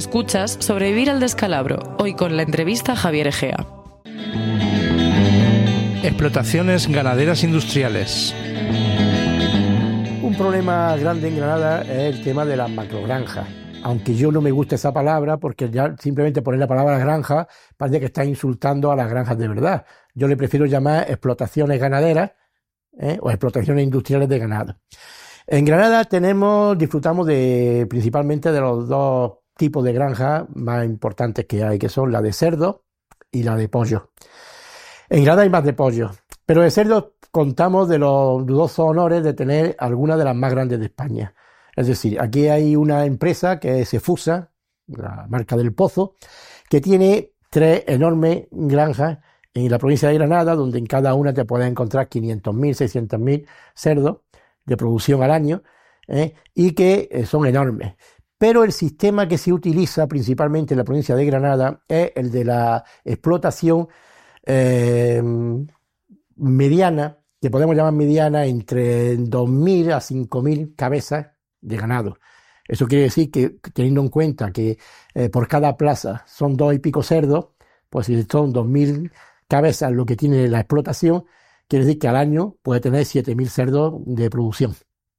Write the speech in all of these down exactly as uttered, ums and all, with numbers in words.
Escuchas Sobrevivir al descalabro, hoy con la entrevista a Javier Egea. Explotaciones ganaderas industriales. Un problema grande en Granada es el tema de las macrogranjas. Aunque yo no me gusta esa palabra, porque ya simplemente poner la palabra granja parece que está insultando a las granjas de verdad. Yo le prefiero llamar explotaciones ganaderas ¿eh? o explotaciones industriales de ganado. En Granada tenemos, disfrutamos de principalmente de los dos tipos de granjas más importantes que hay, que son la de cerdo y la de pollo. En Granada hay más de pollo, pero de cerdo contamos de los dudosos honores de tener algunas de las más grandes de España. Es decir, aquí hay una empresa que es Cefusa, la marca del Pozo, que tiene tres enormes granjas en la provincia de Granada, donde en cada una te puedes encontrar quinientos mil, seiscientos mil cerdos de producción al año, ¿eh? y que eh, son enormes. Pero el sistema que se utiliza principalmente en la provincia de Granada es el de la explotación eh, mediana, que podemos llamar mediana, entre dos mil a cinco mil cabezas de ganado. Eso quiere decir que, teniendo en cuenta que eh, por cada plaza son dos y pico cerdos, pues si son dos mil cabezas lo que tiene la explotación, quiere decir que al año puede tener siete mil cerdos de producción.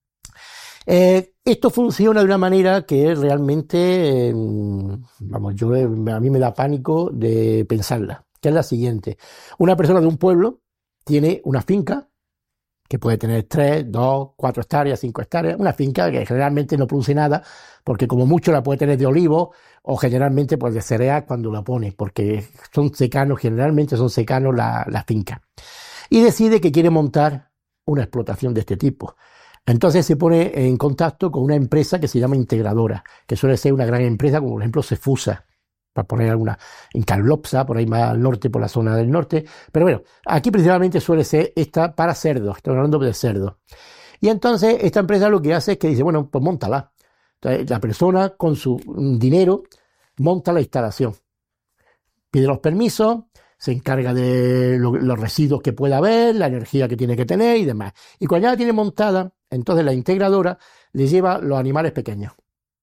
Eh, esto funciona de una manera que realmente, eh, vamos, yo a mí me da pánico de pensarla, que es la siguiente. Una persona de un pueblo tiene una finca que puede tener tres, dos, cuatro hectáreas, cinco hectáreas, una finca que generalmente no produce nada, porque como mucho la puede tener de olivo o generalmente pues de cereal cuando la pone, porque son secanos, generalmente son secanos la, la finca. Y decide que quiere montar una explotación de este tipo. Entonces se pone en contacto con una empresa que se llama integradora, que suele ser una gran empresa, como por ejemplo Cefusa, para poner alguna, en Calopsa, por ahí más al norte, por la zona del norte. Pero bueno, aquí principalmente suele ser esta para cerdos, estamos hablando de cerdos. Y entonces esta empresa lo que hace es que dice, bueno, pues móntala. Entonces la persona con su dinero monta la instalación, pide los permisos, se encarga de lo, los residuos que pueda haber, la energía que tiene que tener y demás. Y cuando ya la tiene montada, entonces la integradora le lleva los animales pequeños.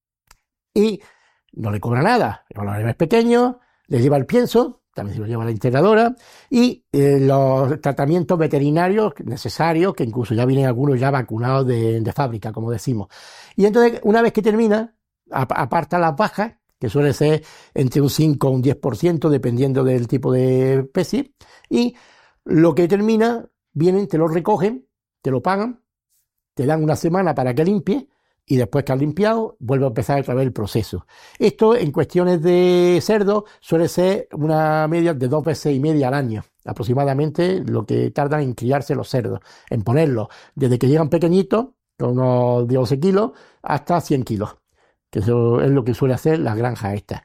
Y no le cobra nada, los animales pequeños, le lleva el pienso, también se lo lleva la integradora, y eh, los tratamientos veterinarios necesarios, que incluso ya vienen algunos ya vacunados de, de fábrica, como decimos. Y entonces, una vez que termina, aparta las bajas, que suele ser entre un cinco o un diez por ciento, dependiendo del tipo de especie, y lo que termina, vienen, te lo recogen, te lo pagan, te dan una semana para que limpie, y después que has limpiado, vuelve a empezar otra vez el proceso. Esto, en cuestiones de cerdo, suele ser una media de dos veces y media al año, aproximadamente lo que tardan en criarse los cerdos, en ponerlos, desde que llegan pequeñitos, con unos doce kilos, hasta cien kilos, que eso es lo que suele hacer las granjas estas.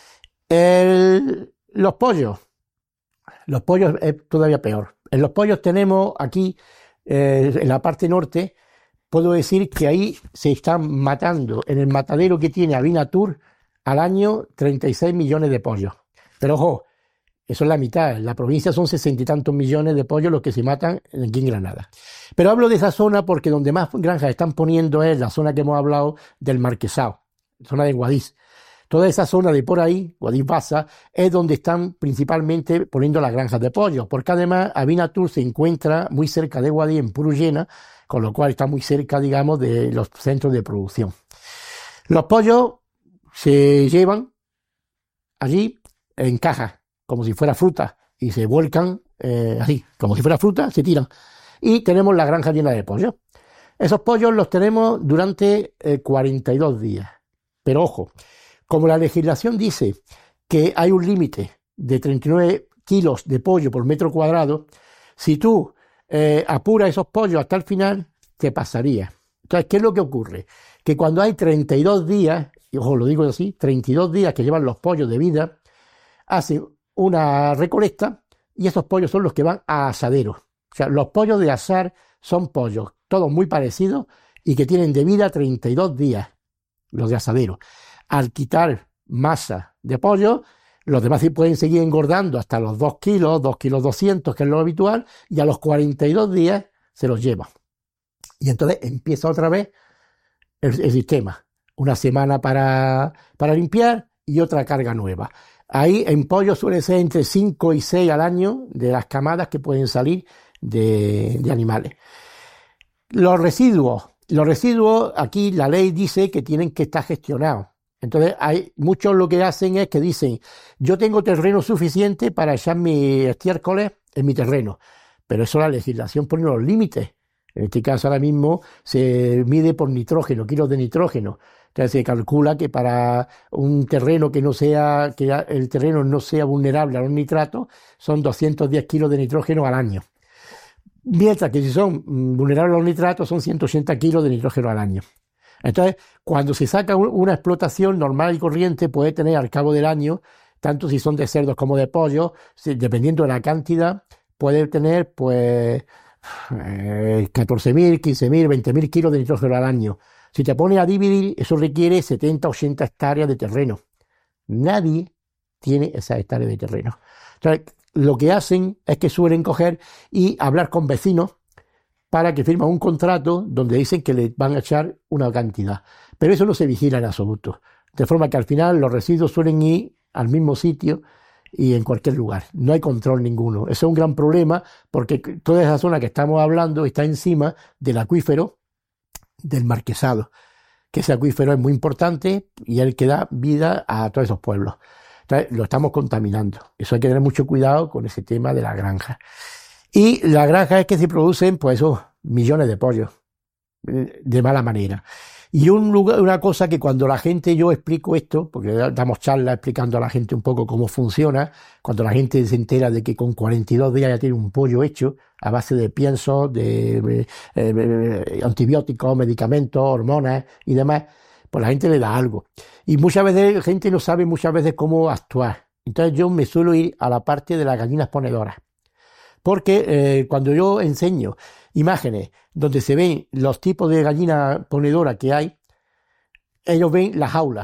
El, los pollos, los pollos es todavía peor. En los pollos tenemos aquí, eh, en la parte norte, puedo decir que ahí se están matando, en el matadero que tiene Avinatur, al año treinta y seis millones de pollos. Pero ojo, eso es la mitad. En la provincia son sesenta y tantos millones de pollos los que se matan aquí en Granada. Pero hablo de esa zona porque donde más granjas están poniendo es la zona que hemos hablado del Marquesado, zona de Guadix. Toda esa zona de por ahí, Guadix-Baza, es donde están principalmente poniendo las granjas de pollos, porque además Avinatur se encuentra muy cerca de Guadix, en Purullena, con lo cual está muy cerca, digamos, de los centros de producción. Los pollos se llevan allí en cajas, como si fuera fruta, y se vuelcan eh, así, como si fuera fruta, se tiran. Y tenemos la granja llena de pollos. Esos pollos los tenemos durante eh, cuarenta y dos días. Pero ojo, como la legislación dice que hay un límite de treinta y nueve kilos de pollo por metro cuadrado, si tú eh, apuras esos pollos hasta el final, te pasaría. Entonces, ¿qué es lo que ocurre? Que cuando hay treinta y dos días, y ojo, lo digo así, treinta y dos días que llevan los pollos de vida, hacen una recolecta y esos pollos son los que van a asadero. O sea, los pollos de asar son pollos, todos muy parecidos y que tienen de vida treinta y dos días, los de asadero. Al quitar masa de pollo, los demás sí pueden seguir engordando hasta los dos kilos, dos kilos doscientos, que es lo habitual, y a los cuarenta y dos días se los llevan. Y entonces empieza otra vez el, el sistema. Una semana para, para limpiar y otra carga nueva. Ahí en pollo suele ser entre cinco y seis al año de las camadas que pueden salir de, de animales. Los residuos. Los residuos, aquí la ley dice que tienen que estar gestionados. Entonces, hay muchos lo que hacen es que dicen, yo tengo terreno suficiente para echar mis estiércoles en mi terreno. Pero eso la legislación pone los límites. En este caso ahora mismo se mide por nitrógeno, kilos de nitrógeno. Entonces se calcula que para un terreno que no sea, que el terreno no sea vulnerable a los nitratos, son doscientos diez kilos de nitrógeno al año. Mientras que si son vulnerables a los nitratos son ciento ochenta kilos de nitrógeno al año. Entonces, cuando se saca una explotación normal y corriente, puede tener al cabo del año, tanto si son de cerdos como de pollos, dependiendo de la cantidad, puede tener pues eh, catorce mil, quince mil, veinte mil kilos de nitrógeno al año. Si te pones a dividir, eso requiere setenta, ochenta hectáreas de terreno. Nadie tiene esas hectáreas de terreno. Entonces, lo que hacen es que suelen coger y hablar con vecinos para que firman un contrato donde dicen que le van a echar una cantidad. Pero eso no se vigila en absoluto. De forma que al final los residuos suelen ir al mismo sitio y en cualquier lugar. No hay control ninguno. Eso es un gran problema porque toda esa zona que estamos hablando está encima del acuífero del Marquesado, que ese acuífero es muy importante y es el que da vida a todos esos pueblos. Entonces, lo estamos contaminando. Eso hay que tener mucho cuidado con ese tema de la granja. Y la granja es que se producen, pues, esos millones de pollos de mala manera. Y un lugar, una cosa que cuando la gente, yo explico esto, porque damos charlas explicando a la gente un poco cómo funciona, cuando la gente se entera de que con cuarenta y dos días ya tiene un pollo hecho, a base de piensos, de eh, eh, antibióticos, medicamentos, hormonas y demás, pues la gente le da algo. Y muchas veces la gente no sabe muchas veces cómo actuar. Entonces yo me suelo ir a la parte de las gallinas ponedoras. Porque eh, cuando yo enseño imágenes donde se ven los tipos de gallina ponedora que hay, ellos ven las jaulas.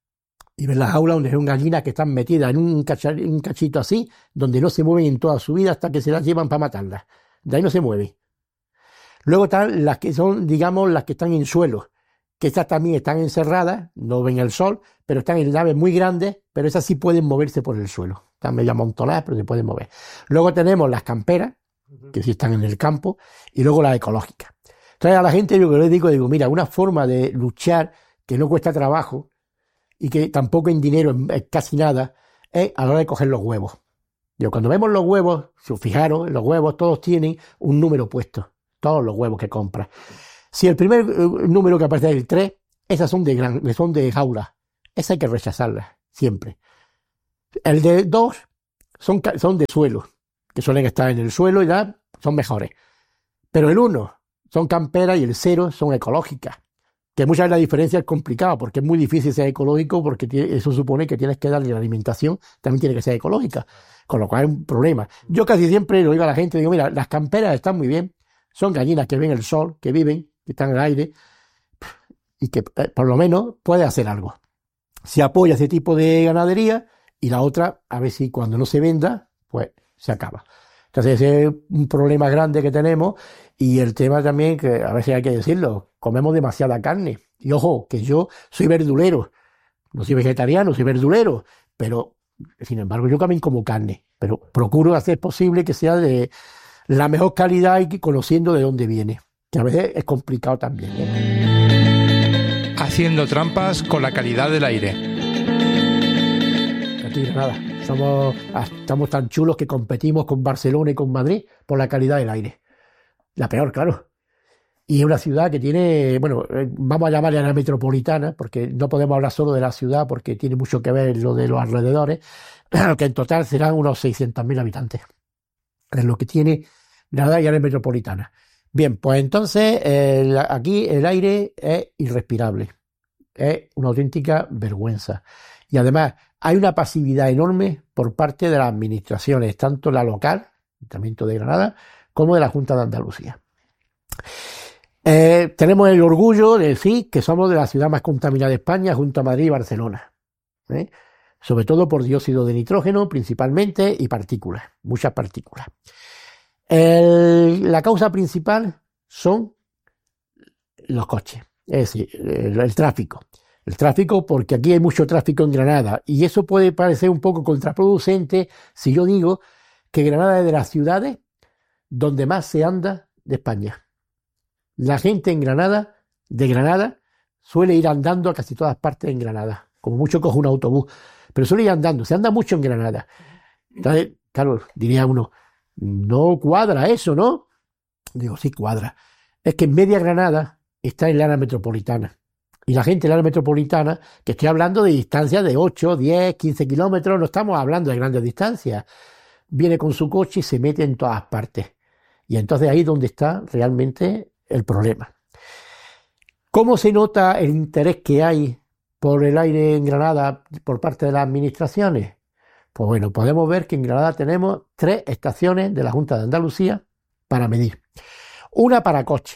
Y ven las jaulas donde son gallinas que están metidas en un, cachar, un cachito así, donde no se mueven en toda su vida hasta que se las llevan para matarlas. De ahí no se mueven. Luego están las que son, digamos, las que están en suelo, que estas también están encerradas, no ven el sol, pero están en naves muy grandes, pero esas sí pueden moverse por el suelo. Están medio amontonadas, pero se pueden mover. Luego tenemos las camperas, que sí están en el campo, y luego las ecológicas. Entonces a la gente yo les digo, digo, mira, una forma de luchar que no cuesta trabajo y que tampoco en dinero es casi nada, es a la hora de coger los huevos. Yo, cuando vemos los huevos, si os fijaron, los huevos todos tienen un número puesto, todos los huevos que compras. Si el primer número que aparece es el tres, esas son de, gran, son de jaula. Esas hay que rechazarlas, siempre. El de dos son, son de suelo, que suelen estar en el suelo y ya son mejores. Pero el uno son camperas y el cero son ecológicas. Que muchas veces la diferencia es complicada, porque es muy difícil ser ecológico, porque tiene, eso supone que tienes que darle la alimentación, también tiene que ser ecológica, con lo cual es un problema. Yo casi siempre lo digo a la gente, digo, mira, las camperas están muy bien, son gallinas que ven el sol, que viven, que están en el aire, y que eh, por lo menos puede hacer algo. Se apoya ese tipo de ganadería, y la otra, a ver si cuando no se venda, pues se acaba. Entonces ese es un problema grande que tenemos, y el tema también, que a veces hay que decirlo, comemos demasiada carne. Y ojo, que yo soy verdulero, no soy vegetariano, soy verdulero, pero sin embargo yo también como carne, pero procuro hacer posible que sea de la mejor calidad y conociendo de dónde viene, que a veces es complicado también, ¿eh? Haciendo trampas con la calidad del aire. Aquí nada, somos, estamos tan chulos que competimos con Barcelona y con Madrid por la calidad del aire. La peor, claro. Y es una ciudad que tiene, bueno, vamos a llamarle a la metropolitana, porque no podemos hablar solo de la ciudad, porque tiene mucho que ver lo de los alrededores, que en total serán unos seiscientos mil habitantes. Es lo que tiene la área metropolitana. Bien, pues entonces eh, aquí el aire es irrespirable. Es una auténtica vergüenza. Y además hay una pasividad enorme por parte de las administraciones, tanto la local, Ayuntamiento de Granada, como de la Junta de Andalucía. Eh, tenemos el orgullo de decir que somos de la ciudad más contaminada de España, junto a Madrid y Barcelona, ¿eh? Sobre todo por dióxido de nitrógeno principalmente y partículas, muchas partículas. El, la causa principal son los coches, es decir, el, el tráfico. El tráfico, porque aquí hay mucho tráfico en Granada. Y eso puede parecer un poco contraproducente si yo digo que Granada es de las ciudades donde más se anda de España. La gente en Granada, de Granada, suele ir andando a casi todas partes en Granada. Como mucho coge un autobús, pero suele ir andando. Se anda mucho en Granada. Entonces, claro, diría uno, no cuadra eso, ¿no? Digo, sí cuadra. Es que en media Granada está el área metropolitana. Y la gente del área metropolitana, que estoy hablando de distancias de ocho, diez, quince kilómetros, no estamos hablando de grandes distancias. Viene con su coche y se mete en todas partes. Y entonces ahí es donde está realmente el problema. ¿Cómo se nota el interés que hay por el aire en Granada por parte de las administraciones? Pues bueno, podemos ver que en Granada tenemos tres estaciones de la Junta de Andalucía para medir. Una para coches,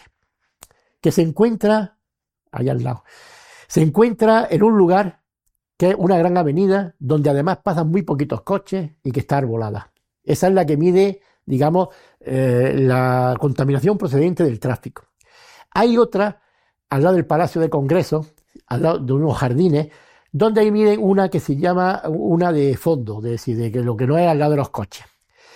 que se encuentra allá al lado. Se encuentra en un lugar que es una gran avenida donde además pasan muy poquitos coches y que está arbolada. Esa es la que mide, digamos, eh, la contaminación procedente del tráfico. Hay otra al lado del Palacio de Congreso, al lado de unos jardines, donde ahí miden una que se llama una de fondo, es decir, de que lo que no es al lado de los coches.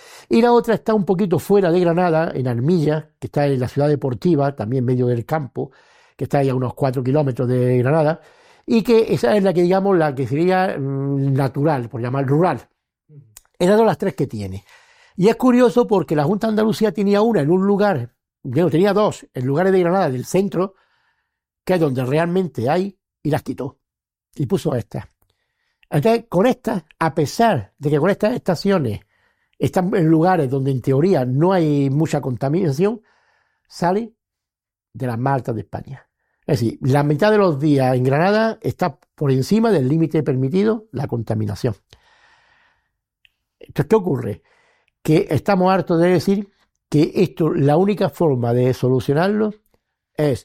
Y la otra está un poquito fuera de Granada, en Armilla, que está en la ciudad deportiva, también medio del campo, que está ahí a unos cuatro kilómetros de Granada, y que esa es la que, digamos, la que sería mmm, natural, por llamar rural. Esas son las tres que tiene. Y es curioso porque la Junta de Andalucía tenía una en un lugar, bueno, tenía dos, en lugares de Granada del centro, que es donde realmente hay, y las quitó. Y puso estas. Entonces, con estas, a pesar de que con estas estaciones están en lugares donde en teoría no hay mucha contaminación, sale de las más altas de España. Es decir, la mitad de los días en Granada está por encima del límite permitido la contaminación. Entonces, ¿qué ocurre? Que estamos hartos de decir que esto, la única forma de solucionarlo es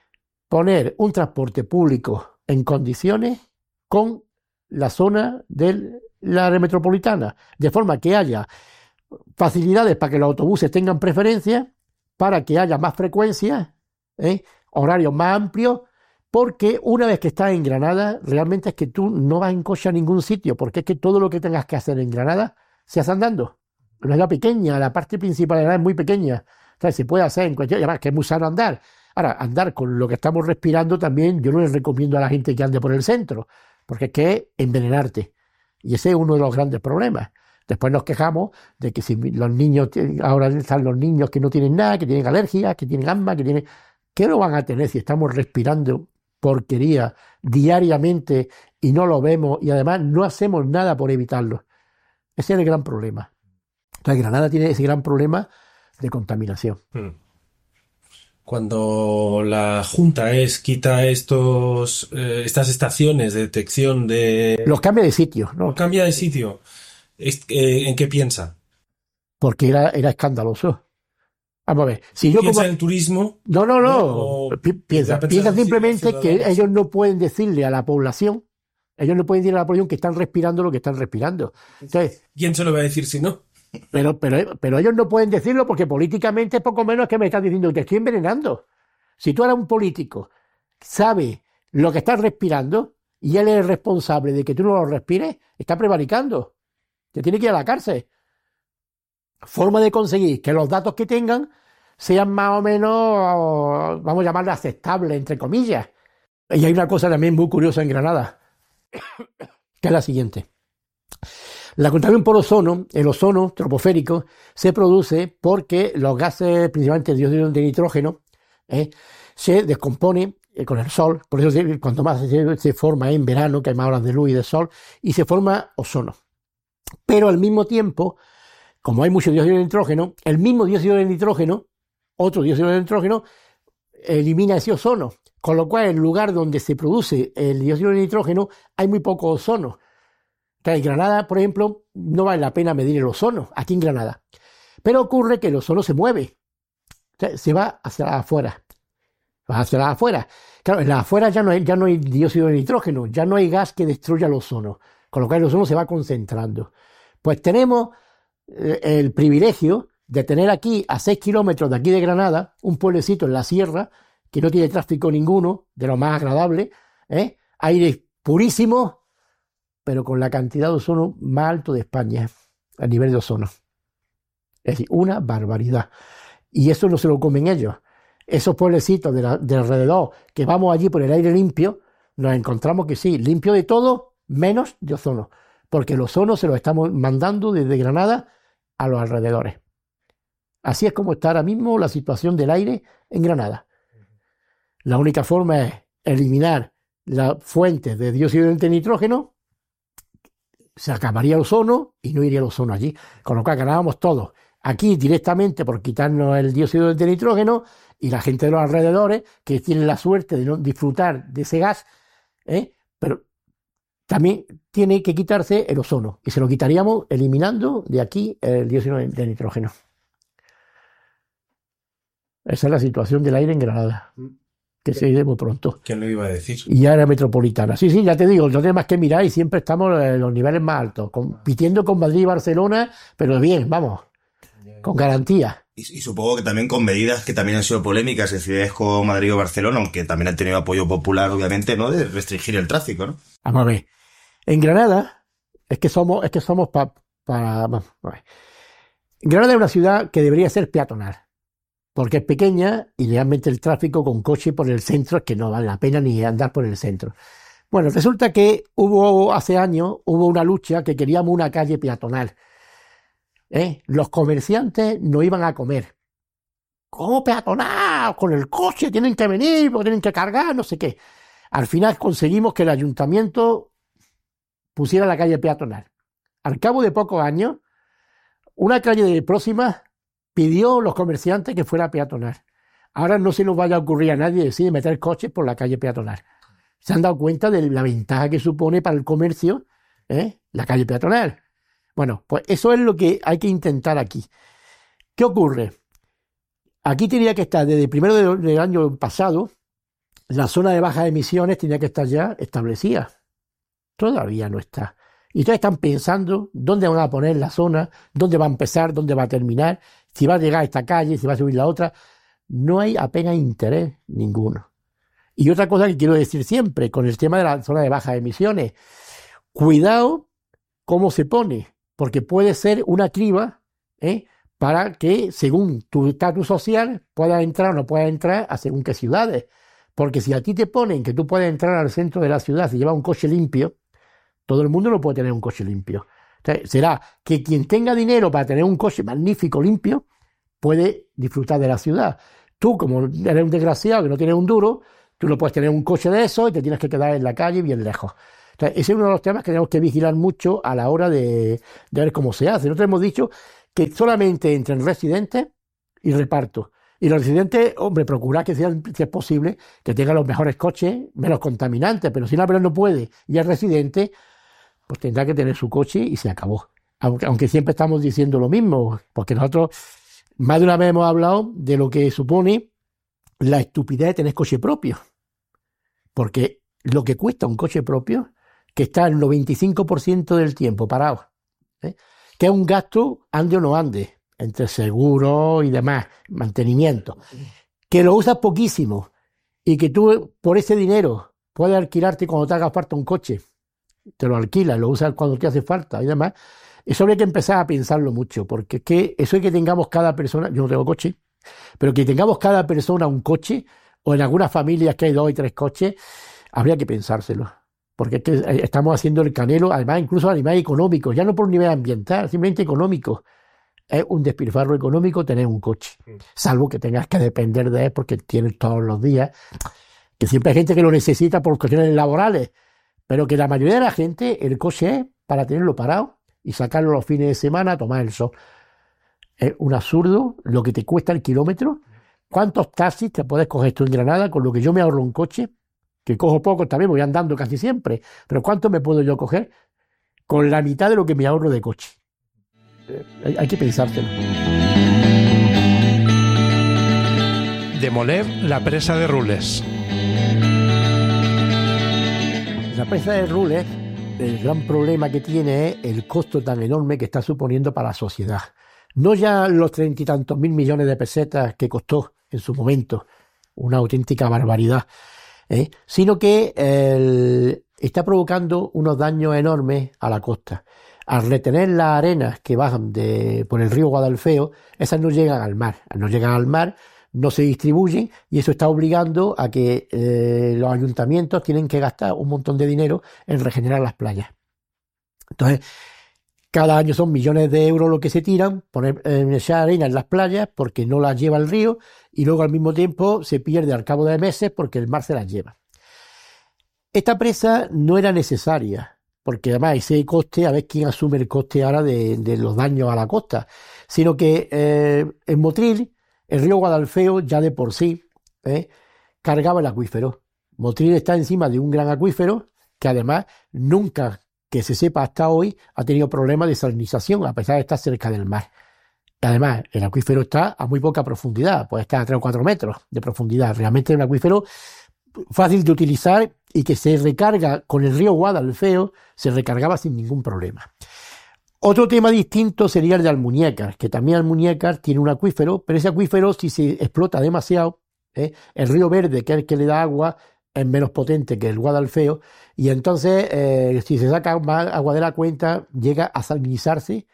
poner un transporte público en condiciones con la zona de la área metropolitana, de forma que haya facilidades para que los autobuses tengan preferencia, para que haya más frecuencia, ¿eh? horarios más amplios, porque una vez que estás en Granada, realmente es que tú no vas en coche a ningún sitio, porque es que todo lo que tengas que hacer en Granada se hace andando. No es la pequeña, la parte principal de Granada es muy pequeña, entonces se puede hacer en cualquier, y además que es muy sano andar. Ahora, andar con lo que estamos respirando también, yo no les recomiendo a la gente que ande por el centro, porque es que es envenenarte. Y ese es uno de los grandes problemas. Después nos quejamos de que si los niños, ahora están los niños que no tienen nada, que tienen alergias, que tienen asma, que tienen... ¿Qué lo van a tener si estamos respirando porquería diariamente y no lo vemos y además no hacemos nada por evitarlo? Ese es el gran problema. Entonces, Granada tiene ese gran problema de contaminación. Hmm. Cuando la Junta es quita estos eh, estas estaciones de detección de... Los cambia de sitio, ¿no? Cambia de sitio. Es, eh, ¿En qué piensa? Porque era, era escandaloso. Vamos a ver. Si yo ¿Piensa como... en el turismo? No, no, no. ¿O Pi- piensa, piensa simplemente que ellos no pueden decirle a la población, ellos no pueden decirle a la población que están respirando lo que están respirando. Entonces, ¿Quién se lo va a decir si no? Pero, pero, pero ellos no pueden decirlo porque políticamente es poco menos que me estás diciendo que te estoy envenenando. Si tú eres un político, sabes lo que estás respirando y él es el responsable de que tú no lo respires, está prevaricando. Te tiene que ir a la cárcel. Forma de conseguir que los datos que tengan sean más o menos, vamos a llamarle aceptables, entre comillas. Y hay una cosa también muy curiosa en Granada, que es la siguiente. La contaminación por ozono, el ozono troposférico, se produce porque los gases, principalmente el dióxido de nitrógeno, eh, se descompone eh, con el sol, por eso se, cuanto más se, se forma en verano, que hay más horas de luz y de sol, y se forma ozono. Pero al mismo tiempo, como hay mucho dióxido de nitrógeno, el mismo dióxido de nitrógeno, otro dióxido de nitrógeno, elimina ese ozono, con lo cual en el lugar donde se produce el dióxido de nitrógeno hay muy poco ozono. En Granada, por ejemplo, no vale la pena medir el ozono, aquí en Granada. Pero ocurre que el ozono se mueve, o sea, se va hacia las afueras. Va hacia las afueras. Claro, en las afueras ya no hay, ya no hay dióxido de nitrógeno, ya no hay gas que destruya el ozono, con lo cual el ozono se va concentrando. Pues tenemos eh, el privilegio de tener aquí, a seis kilómetros de aquí de Granada, un pueblecito en la sierra, que no tiene tráfico ninguno, de lo más agradable, ¿eh? aire purísimo, pero con la cantidad de ozono más alto de España, a nivel de ozono. Es decir, una barbaridad. Y eso no se lo comen ellos. Esos pueblecitos de, la, de alrededor, que vamos allí por el aire limpio, nos encontramos que sí, limpio de todo, menos de ozono. Porque el ozono se lo estamos mandando desde Granada a los alrededores. Así es como está ahora mismo la situación del aire en Granada. La única forma es eliminar las fuentes de dióxido de nitrógeno, se acabaría el ozono y no iría el ozono allí. Con lo cual ganábamos todos. Aquí directamente por quitarnos el dióxido de nitrógeno y la gente de los alrededores que tienen la suerte de no disfrutar de ese gas, ¿eh? Pero también tiene que quitarse el ozono y se lo quitaríamos eliminando de aquí el dióxido de nitrógeno. Esa es la situación del aire en Granada, que se dice muy pronto. ¿Quién lo iba a decir? Y área metropolitana. Sí, sí, ya te digo, no tenemos más que mirar y siempre estamos en los niveles más altos, compitiendo con Madrid y Barcelona, pero bien, vamos, con garantía. Y, y supongo que también con medidas que también han sido polémicas en ciudades como Madrid o Barcelona, aunque también han tenido apoyo popular, obviamente, ¿no? De restringir el tráfico, ¿no? Vamos a ver. En Granada, es que somos, es que somos para... Pa, vamos a ver. Granada es una ciudad que debería ser peatonal, porque es pequeña y realmente el tráfico con coche por el centro es que no vale la pena ni andar por el centro. Bueno, resulta que hubo hace años, hubo una lucha que queríamos una calle peatonal. ¿Eh? Los comerciantes no iban a comer. ¿Cómo peatonal? Con el coche tienen que venir, porque tienen que cargar, no sé qué. Al final conseguimos que el ayuntamiento pusiera la calle peatonal. Al cabo de pocos años, una calle de próxima pidió a los comerciantes que fuera peatonal. Ahora no se nos vaya a ocurrir a nadie decir meter coches por la calle peatonal. Se han dado cuenta de la ventaja que supone para el comercio, ¿eh? La calle peatonal. Bueno, pues eso es lo que hay que intentar aquí. ¿Qué ocurre? Aquí tenía que estar, desde el primero de, del año pasado, la zona de bajas emisiones tenía que estar ya establecida. Todavía no está. Y ustedes están pensando dónde van a poner la zona, dónde va a empezar, dónde va a terminar, si va a llegar a esta calle, si va a subir la otra. No hay apenas interés ninguno. Y otra cosa que quiero decir siempre, con el tema de la zona de bajas emisiones, cuidado cómo se pone, porque puede ser una criba, ¿eh? Para que, según tu estatus social, puedas entrar o no puedas entrar a según qué ciudades. Porque si a ti te ponen que tú puedes entrar al centro de la ciudad si llevas un coche limpio, todo el mundo no puede tener un coche limpio. Entonces, será que quien tenga dinero para tener un coche magnífico, limpio, puede disfrutar de la ciudad. Tú, como eres un desgraciado que no tienes un duro, tú no puedes tener un coche de eso y te tienes que quedar en la calle bien lejos. Entonces, ese es uno de los temas que tenemos que vigilar mucho a la hora de, de ver cómo se hace. Nosotros hemos dicho que solamente entren residentes y reparto. Y los residentes, hombre, procurar que sean, si es posible, que tengan los mejores coches, menos contaminantes, pero si una persona no puede y es residente, pues tendrá que tener su coche y se acabó. Aunque, aunque siempre estamos diciendo lo mismo, porque nosotros más de una vez hemos hablado de lo que supone la estupidez de tener coche propio. Porque lo que cuesta un coche propio, que está el noventa y cinco por ciento del tiempo parado, ¿eh? Que es un gasto ande o no ande, entre seguro y demás, mantenimiento, que lo usas poquísimo y que tú por ese dinero puedes alquilarte cuando te haga falta un coche, te lo alquilas, lo usas cuando te hace falta y demás. Eso habría que empezar a pensarlo mucho, porque es que eso es que tengamos cada persona, yo no tengo coche, pero que tengamos cada persona un coche, o en algunas familias que hay dos y tres coches, habría que pensárselo. Porque es que estamos haciendo el canelo, además incluso a nivel económico, ya no por un nivel ambiental, simplemente económico. Es un despilfarro económico tener un coche, salvo que tengas que depender de él porque tienes todos los días, que siempre hay gente que lo necesita por cuestiones laborales, pero que la mayoría de la gente, el coche es para tenerlo parado y sacarlo los fines de semana a tomar el sol. Es un absurdo lo que te cuesta el kilómetro. ¿Cuántos taxis te puedes coger tú en Granada con lo que yo me ahorro un coche? Que cojo poco también, voy andando casi siempre, pero ¿cuánto me puedo yo coger? Con la mitad de lo que me ahorro de coche. Eh, hay, hay que pensárselo. Demoler la presa de Rules. La presa de Rules, el gran problema que tiene es el costo tan enorme que está suponiendo para la sociedad. No ya los treinta y tantos mil millones de pesetas que costó en su momento, una auténtica barbaridad. ¿eh? Sino que el, está provocando unos daños enormes a la costa. Al retener las arenas que bajan de, por el río Guadalfeo, esas no llegan al mar. No llegan al mar, no se distribuyen, y eso está obligando a que eh, los ayuntamientos tienen que gastar un montón de dinero en regenerar las playas. Entonces, cada año son millones de euros lo que se tiran, poner eh, echar arena en las playas porque no las lleva el río, y luego al mismo tiempo se pierde al cabo de meses porque el mar se las lleva. Esta presa no era necesaria, porque además ese coste, a ver quién asume el coste ahora de, de los daños a la costa, sino que eh, en Motril, el río Guadalfeo ya de por sí eh, cargaba el acuífero. Motril está encima de un gran acuífero que además nunca, que se sepa hasta hoy, ha tenido problemas de salinización, a pesar de estar cerca del mar. Además, el acuífero está a muy poca profundidad, puede estar a tres o cuatro metros de profundidad. Realmente es un acuífero fácil de utilizar y que se recarga con el río Guadalfeo, se recargaba sin ningún problema. Otro tema distinto sería el de Almuñécar, que también Almuñécar tiene un acuífero, pero ese acuífero, si se explota demasiado, ¿eh? el río Verde, que es el que le da agua, es menos potente que el Guadalfeo, y entonces, eh, si se saca más agua de la cuenta, llega a salinizarse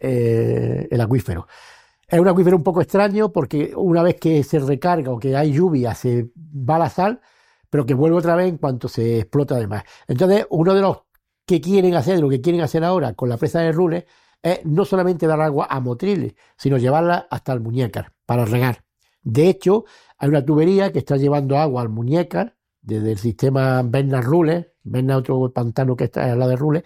eh, el acuífero. Es un acuífero un poco extraño, porque una vez que se recarga o que hay lluvia, se va la sal, pero que vuelve otra vez en cuanto se explota de más. Entonces, uno de los que quieren hacer, lo que quieren hacer ahora con la presa de Rules, es no solamente dar agua a Motriles, sino llevarla hasta Almuñécar para regar. De hecho, hay una tubería que está llevando agua al Almuñécar desde el sistema Berna-Rules, Berna otro pantano que está al lado de Rules,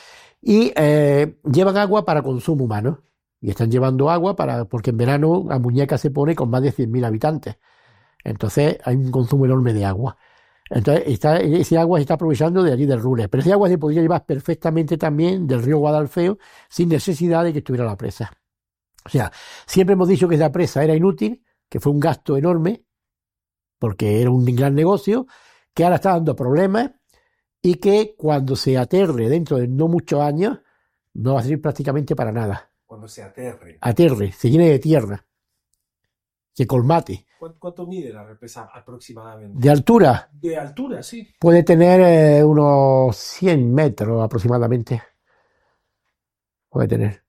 y eh, llevan agua para consumo humano. Y están llevando agua para, porque en verano Almuñécar se pone con más de cien mil habitantes. Entonces hay un consumo enorme de agua. Entonces está, ese agua se está aprovechando de allí del Rules. Pero ese agua se podría llevar perfectamente también del río Guadalfeo sin necesidad de que estuviera la presa. O sea, siempre hemos dicho que esa presa era inútil, que fue un gasto enorme, porque era un gran negocio, que ahora está dando problemas y que cuando se aterre dentro de no muchos años no va a servir prácticamente para nada. Cuando se aterre. Aterre, se llene de tierra, se colmate. ¿Cuánto mide la represa aproximadamente? De altura. De altura, sí. Puede tener eh, unos cien metros aproximadamente. Puede tener.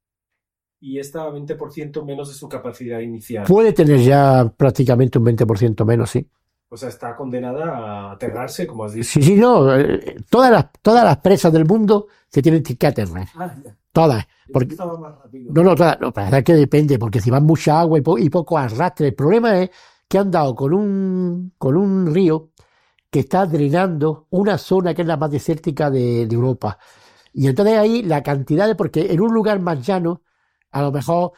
Y está veinte por ciento menos de su capacidad inicial. Puede tener ya prácticamente un veinte por ciento menos, sí. O sea, está condenada a aterrarse, como has dicho. Sí, sí, no. eh, Todas las, todas las presas del mundo se tienen que aterrar. Ah, ya. Todas. Porque, Estaba más rápido. no, no, todas. No, para que depende, porque si van mucha agua y, po- y poco arrastre. El problema es que han dado con un, con un río que está drenando una zona que es la más desértica de, de Europa. Y entonces ahí la cantidad de, porque en un lugar más llano, a lo mejor